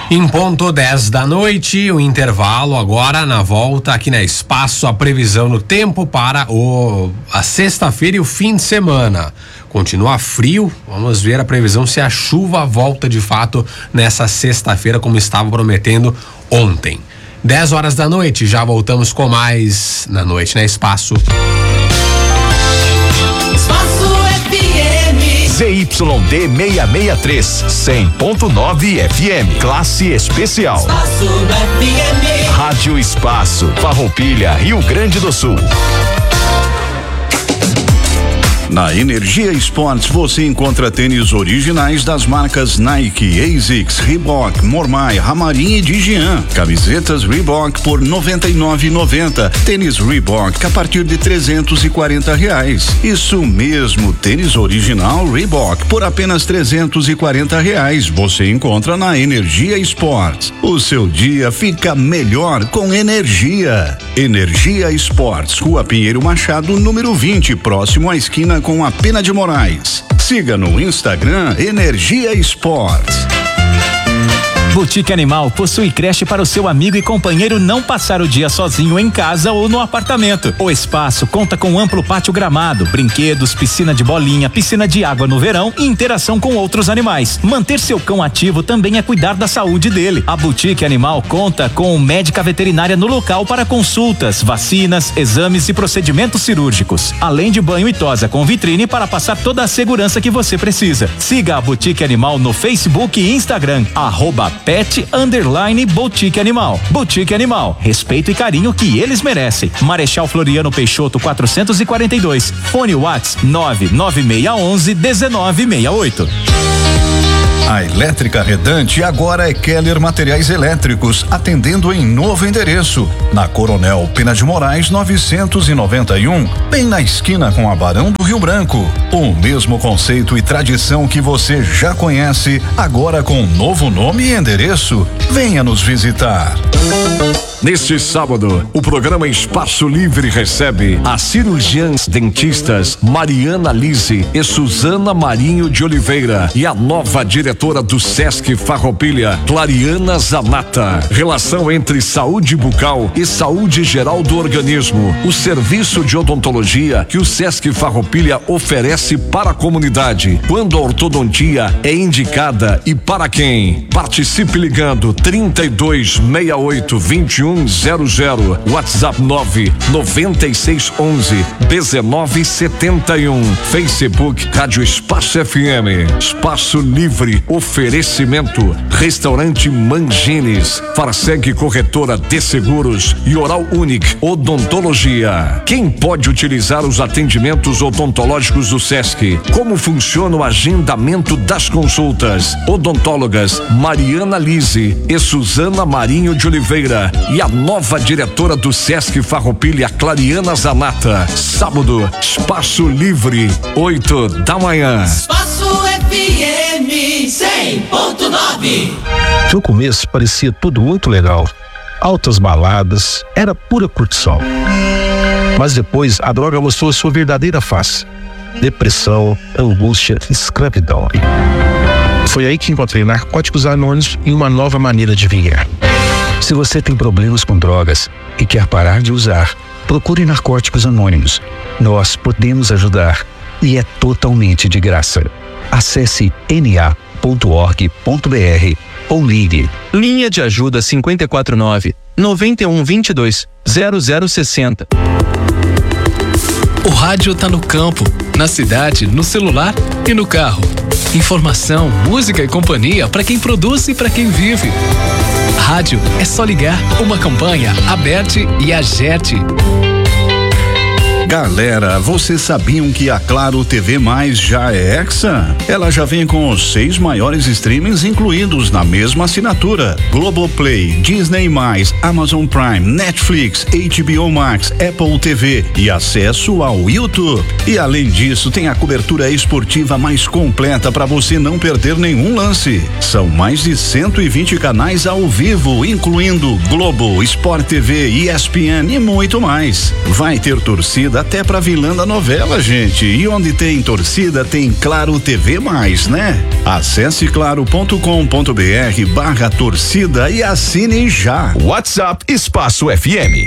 Em ponto 10 da noite, o intervalo agora na volta aqui na Espaço, a previsão no tempo para a sexta-feira e o fim de semana. Continua frio, vamos ver a previsão se a chuva volta de fato nessa sexta-feira como estava prometendo ontem. 10 horas da noite, já voltamos com mais na noite na Espaço. ZYD 663, 100.9 FM, classe especial. Espaço FM. Rádio Espaço, Farroupilha, Rio Grande do Sul. Na Energia Esportes você encontra tênis originais das marcas Nike, ASICS, Reebok, Mormai, Ramarim e Digian. Camisetas Reebok por R$ 99,90. Tênis Reebok a partir de R$340. Isso mesmo, tênis original Reebok por apenas R$340. Você encontra na Energia Esportes. O seu dia fica melhor com energia. Energia Esportes, Rua Pinheiro Machado, número 20, próximo à esquina com a Pena de Moraes. Siga no Instagram Energia Esportes. Boutique Animal possui creche para o seu amigo e companheiro não passar o dia sozinho em casa ou no apartamento. O espaço conta com amplo pátio gramado, brinquedos, piscina de bolinha, piscina de água no verão e interação com outros animais. Manter seu cão ativo também é cuidar da saúde dele. A Boutique Animal conta com médica veterinária no local para consultas, vacinas, exames e procedimentos cirúrgicos. Além de banho e tosa com vitrine para passar toda a segurança que você precisa. Siga a Boutique Animal no Facebook e Instagram, @pet_boutique animal. Boutique Animal, respeito e carinho que eles merecem. Marechal Floriano Peixoto 442. Fone Whats 99611-1968. A Elétrica Redante agora é Keller Materiais Elétricos, atendendo em novo endereço, na Coronel Pena de Moraes 991, bem na esquina com a Barão do Rio Branco. O mesmo conceito e tradição que você já conhece, agora com novo nome e endereço. Venha nos visitar. Neste sábado, o programa Espaço Livre recebe as cirurgiãs dentistas Mariana Lise e Suzana Marinho de Oliveira e a nova diretora do Sesc Farroupilha, Clariana Zanata. Relação entre saúde bucal e saúde geral do organismo. O serviço de odontologia que o Sesc Farroupilha oferece para a comunidade. Quando a ortodontia é indicada e para quem? Participe ligando 3268-2100, WhatsApp 99611-1971, Facebook Rádio Espaço FM. Espaço Livre, oferecimento Restaurante Mangines, Farseg Corretora de Seguros e Oral Unique Odontologia. Quem pode utilizar os atendimentos odontológicos do Sesc? Como funciona o agendamento das consultas? Odontólogas Mariana Lise e Suzana Marinho de Oliveira e a nova diretora do Sesc Farroupilha, Clariana Zanata. Sábado, Espaço Livre, 8 da manhã. Espaço FM 100.9. No começo parecia tudo muito legal. Altas baladas, era pura curtição. Mas depois a droga mostrou sua verdadeira face. Depressão, angústia, escravidão. Foi aí que encontrei Narcóticos Anônimos e uma nova maneira de viver. Se você tem problemas com drogas e quer parar de usar, procure Narcóticos Anônimos. Nós podemos ajudar e é totalmente de graça. Acesse na.org.br ou ligue. Linha de ajuda 549-9122-0060. O rádio tá no campo, na cidade, no celular e no carro. Informação, música e companhia para quem produz e para quem vive. Rádio é só ligar. Uma campanha Aberte e Agerte. Galera, vocês sabiam que a Claro TV Mais já é Hexa? Ela já vem com os 6 maiores streamings incluídos na mesma assinatura: Globoplay, Disney+, Amazon Prime, Netflix, HBO Max, Apple TV e acesso ao YouTube. E além disso, tem a cobertura esportiva mais completa para você não perder nenhum lance. São mais de 120 canais ao vivo, incluindo Globo, Sport TV, ESPN e muito mais. Vai ter torcida torcida até pra vilã da novela, gente. E onde tem torcida tem Claro TV+, né? Acesse claro.com.br/torcida e assine já. WhatsApp Espaço FM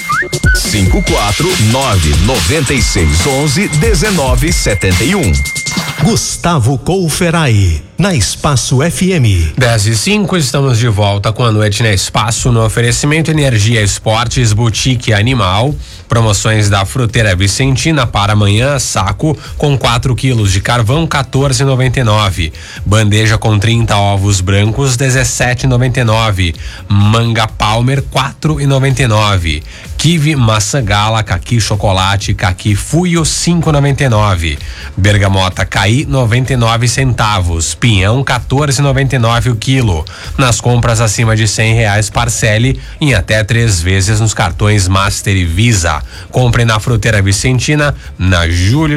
54996111971. Gustavo Couferai, na Espaço FM. 10:05, estamos de volta com a noite na Espaço, no oferecimento Energia Esportes, Boutique Animal, promoções da Fruteira Vicentina para amanhã, saco com 4 quilos de carvão, 14,99. Bandeja com 30 ovos brancos, 17,99. Manga Palmer, 4,99. Kiwi Maçã Gala, Caqui Chocolate, Caqui Fuio, 5,99. Bergamota Caí, 99 centavos. Pinhão, 14,99 o quilo. Nas compras acima de R$100, parcele em até 3 vezes nos cartões Master e Visa. Compre na Fruteira Vicentina, na Júlio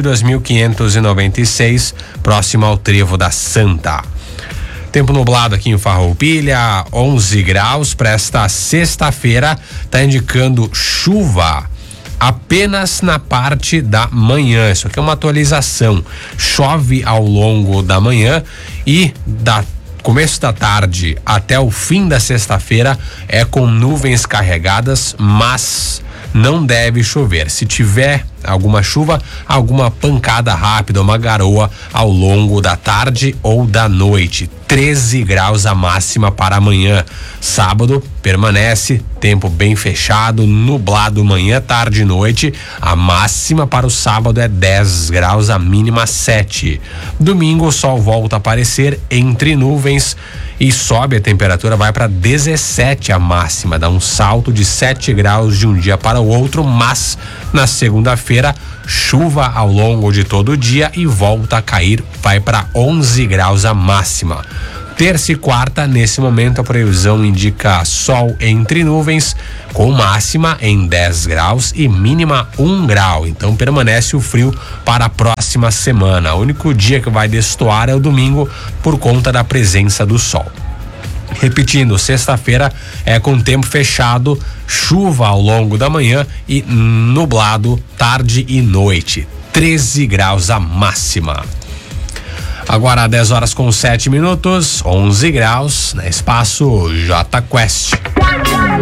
2596, próximo ao Trevo da Santa. Tempo nublado aqui em Farroupilha, 11 graus para esta sexta-feira, tá indicando chuva apenas na parte da manhã. Isso aqui é uma atualização. Chove ao longo da manhã e da começo da tarde até o fim da sexta-feira é com nuvens carregadas, mas não deve chover. Se tiver alguma chuva, alguma pancada rápida, uma garoa ao longo da tarde ou da noite. 13 graus a máxima para amanhã. Sábado permanece tempo bem fechado, nublado manhã, tarde e noite. A máxima para o sábado é 10 graus, a mínima 7. Domingo o sol volta a aparecer entre nuvens e sobe a temperatura, vai para 17 a máxima, dá um salto de 7 graus de um dia para o outro, mas na segunda-feira chuva ao longo de todo o dia e volta a cair, vai para 11 graus a máxima. Terça e quarta, nesse momento a previsão indica sol entre nuvens, com máxima em 10 graus e mínima 1 grau. Então permanece o frio para a próxima semana. O único dia que vai destoar é o domingo por conta da presença do sol. Repetindo, sexta-feira é com tempo fechado, chuva ao longo da manhã e nublado tarde e noite. 13 graus a máxima. Agora 10 horas com 7 minutos, 11 graus, na Espaço J Quest.